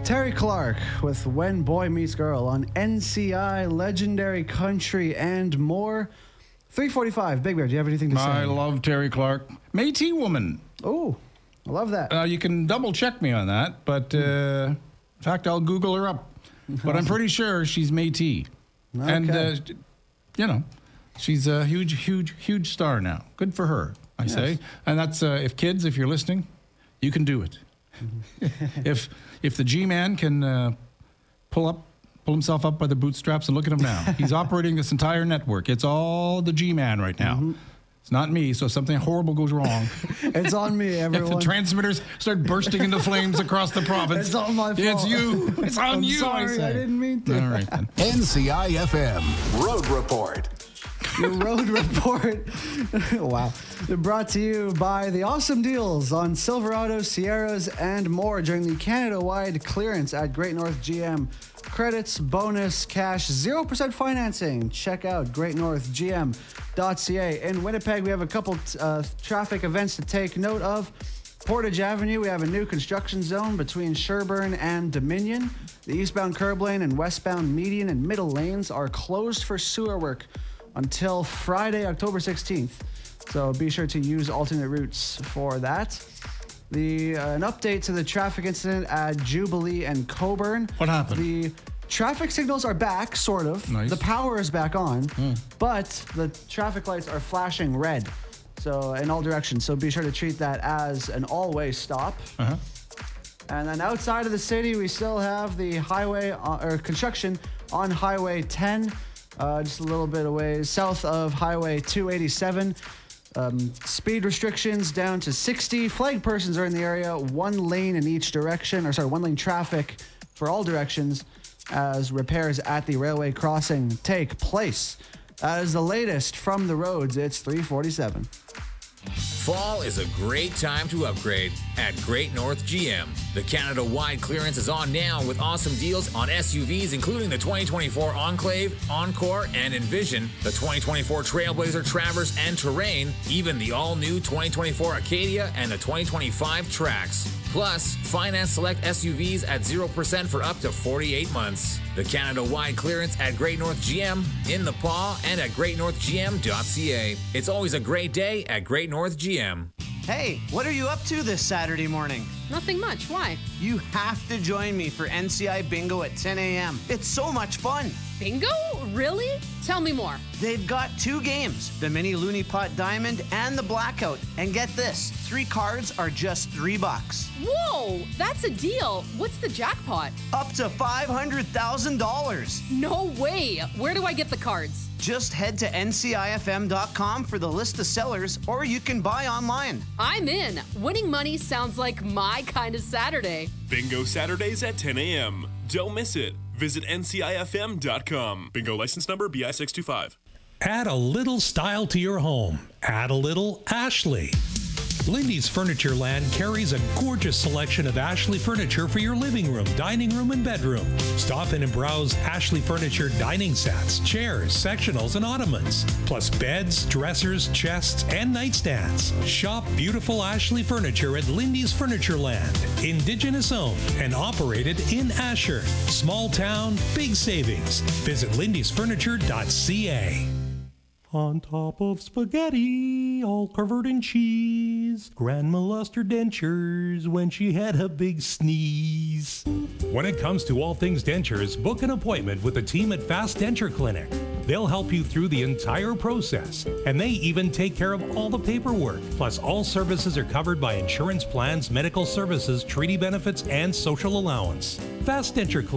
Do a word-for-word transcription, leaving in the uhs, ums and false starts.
Terry Clark with When Boy Meets Girl on N C I, Legendary Country, and more. three forty-five, Big Bear, do you have anything to say? I love Terry Clark. Métis woman. Oh, I love that. Uh, you can double check me on that, but uh, in fact, I'll Google her up. But I'm pretty sure she's Métis. Okay. And, uh, you know, she's a huge, huge, huge star now. Good for her, I Yes. say. And that's, uh, if kids, if you're listening, you can do it. if if the G-Man can uh, pull up, pull himself up by the bootstraps, and look at him now. He's operating this entire network. It's all the G-Man right now. Mm-hmm. It's not me, so if something horrible goes wrong. It's on me, everyone. If the transmitters start bursting into flames across the province. It's all my fault. It's you. It's on I'm you, sorry, I say. I didn't mean to. All right, then. N C I F M Road Report. Your road report. Wow. Brought to you by the awesome deals on Silverados, Sierras, and more during the Canada-wide clearance at Great North G M. Credits, bonus, cash, zero percent financing. Check out great north g m dot c a. In Winnipeg, we have a couple uh, traffic events to take note of. Portage Avenue, we have a new construction zone between Sherbourne and Dominion. The eastbound curb lane and westbound median and middle lanes are closed for sewer work until Friday, October sixteenth. So be sure to use alternate routes for that. The uh, an update to the traffic incident at Jubilee and Coburn. What happened? The traffic signals are back, sort of. Nice. The power is back on, Mm. but the traffic lights are flashing red, so in all directions. So be sure to treat that as an all-way stop. Uh-huh. And then outside of the city, we still have the highway uh, or construction on Highway ten, uh, just a little bit away south of Highway two eighty-seven. Um, speed restrictions down to sixty. Flagged persons are in the area, one lane in each direction, or sorry, one lane traffic for all directions as repairs at the railway crossing take place. That is the latest from the roads. It's three forty-seven. Fall is a great time to upgrade at Great North G M. The Canada-wide clearance is on now with awesome deals on S U Vs, including the twenty twenty-four Enclave, Encore, and Envision, the twenty twenty-four Trailblazer, Traverse, and Terrain, even the all-new twenty twenty-four Acadia and the twenty twenty-five Trax. Plus, finance select S U Vs at zero percent for up to forty-eight months. The Canada-wide clearance at Great North G M, in the Paw, and at great north g m dot c a. It's always a great day at Great North G M. Hey, what are you up to this Saturday morning? Nothing much. Why? You have to join me for N C I Bingo at ten a.m. It's so much fun. Bingo? Really? Tell me more. They've got two games, the Mini Looney Pot Diamond and the Blackout. And get this, three cards are just three bucks. Whoa, that's a deal. What's the jackpot? Up to five hundred thousand dollars. No way. Where do I get the cards? Just head to N C I F M dot com for the list of sellers, or you can buy online. I'm in. Winning money sounds like my kind of Saturday. Bingo Saturdays at ten a.m. Don't miss it. Visit N C I F M dot com. Bingo license number B I six two five. Add a little style to your home. Add a little Ashley. Lindy's Furniture Land carries a gorgeous selection of Ashley furniture for your living room, dining room, and bedroom. Stop in and browse Ashley Furniture dining sets, chairs, sectionals, and ottomans, plus beds, dressers, chests, and nightstands. Shop beautiful Ashley furniture at Lindy's Furniture Land. Indigenous owned and operated in Asher. Small town, big savings. Visit lindys furniture dot c a. On top of spaghetti, all covered in cheese, Grandma lost her dentures when she had a big sneeze. When it comes to all things dentures, book an appointment with the team at Fast Denture Clinic. They'll help you through the entire process, and they even take care of all the paperwork. Plus, all services are covered by insurance plans, medical services, treaty benefits, and social allowance. Fast Denture Clinic.